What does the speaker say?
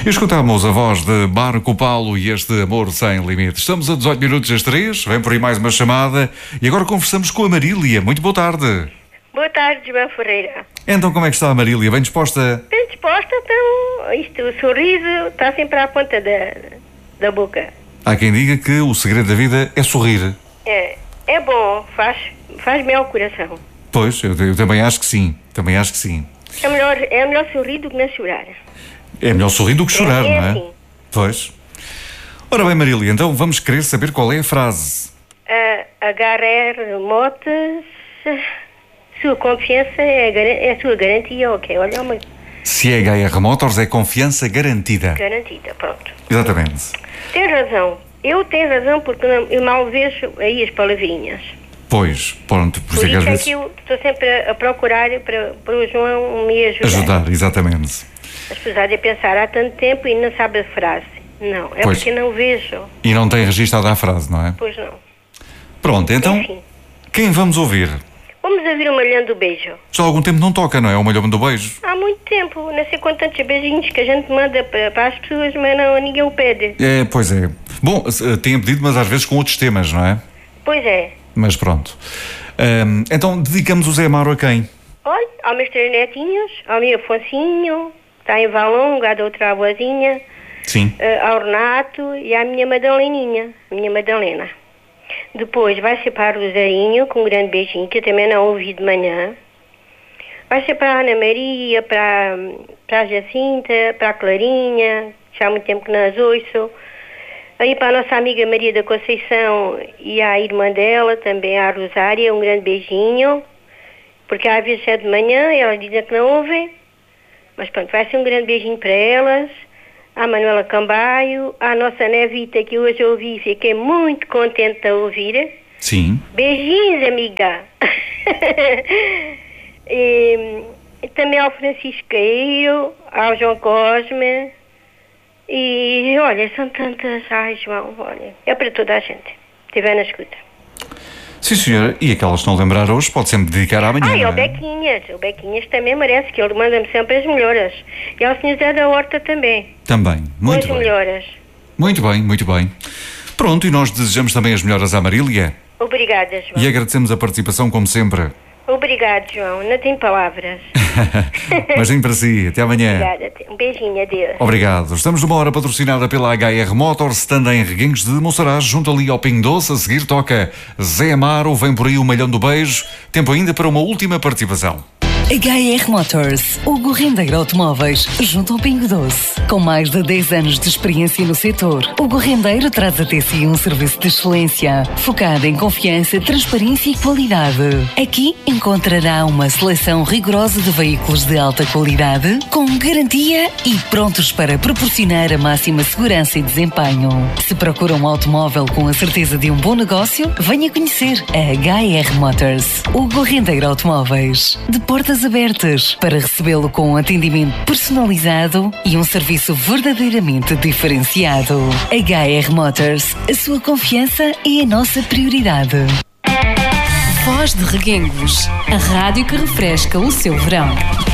Escutamos a voz de Marco Paulo e este Amor Sem Limites. Estamos a 18 minutos das 3, vem por aí mais uma chamada e agora conversamos com a Marília. Muito boa tarde. Boa tarde, João Ferreira. Então como é que está a Marília? Bem disposta? Bem disposta, então, o sorriso está sempre à ponta da boca. Há quem diga que o segredo da vida é sorrir. É bom, faz bem ao coração. Pois, eu também acho que sim, É melhor sorrir do que não chorar. É melhor sorrir do que chorar, não é? Assim. Pois. Ora bem, Marília, então vamos querer saber qual é a frase. HR Motas, sua confiança é a sua garantia, ok? Olha uma... Se é HR Motors, é confiança garantida. Garantida, pronto. Exatamente. Tem razão. Eu tenho razão porque eu mal vejo aí as palavrinhas. Pois, pronto, por isso é que às vezes... que eu estou sempre a procurar para o João me ajudar. Exatamente. As pessoas há de pensar há tanto tempo e não sabe a frase. Não, Pois. Porque não vejo. E não tem registado a frase, não é? Pois não. Pronto, então, Enfim, quem vamos ouvir? vamos ouvir o Malhão do Beijo. Já há algum tempo não toca, não é? O Malhão do Beijo. Há muito tempo, não sei quantos beijinhos que a gente manda para as pessoas, mas não, ninguém o pede. Pois é. Bom, tem pedido, mas às vezes com outros temas, não é? Pois é. Mas pronto. Então, dedicamos o Zé Amaro a quem? Olha, aos meus três netinhos, ao meu Afonsinho, está em Valongo, à da outra avózinha, Sim. ao Renato e à minha Madaleninha, minha Madalena. Depois vai ser para a Rosarinho, com um grande beijinho, que eu também não ouvi de manhã. Vai ser para a Ana Maria, para a Jacinta, para a Clarinha, já há muito tempo que não as ouço. Aí para a nossa amiga Maria da Conceição e à irmã dela, também à Rosária, um grande beijinho. Porque às vezes é de manhã e elas dizem que não ouvem. Mas pronto, vai ser um grande beijinho para elas. À Manuela Cambaio, à nossa Nevita, que hoje ouvi e fiquei muito contente de a ouvir. Sim. Beijinhos, amiga. e também ao Francisco Caíro, ao João Cosme. E olha, são tantas. Ai, João, olha. É para toda a gente. Estiver na escuta. Sim, senhora. E aquelas que não lembrar hoje, pode sempre dedicar amanhã. E não ao Bequinhas. O Bequinhas também merece, que ele manda-me sempre as melhoras. E ao Sr. Zé da Horta também. Também. Muito As bem. melhoras. Muito bem, muito bem. Pronto, e nós desejamos também as melhoras à Marília. Obrigada, João. E agradecemos a participação, como sempre. Obrigado, João. Não tenho palavras. Beijinho para si. Até amanhã. Obrigada. Um beijinho, adeus. Obrigado. Estamos numa hora patrocinada pela HR Motors, stand em Reguengos de Monsaraz, junto ali ao Pingo Doce. A seguir toca Zé Amaro, vem por aí o Malhão do Beijo. Tempo ainda para uma última participação. HR Motors, Hugo Rendeiro Automóveis, junto ao Pingo Doce. Com mais de 10 anos de experiência no setor, Hugo Rendeiro traz até si um serviço de excelência, focado em confiança, transparência e qualidade. Aqui encontrará uma seleção rigorosa de veículos de alta qualidade, com garantia e prontos para proporcionar a máxima segurança e desempenho. Se procura um automóvel com a certeza de um bom negócio, venha conhecer a HR Motors. Hugo Rendeiro Automóveis, de portas abertas para recebê-lo com um atendimento personalizado e um serviço verdadeiramente diferenciado. HR Motors, a sua confiança é a nossa prioridade. Voz de Reguengos, a rádio que refresca o seu verão.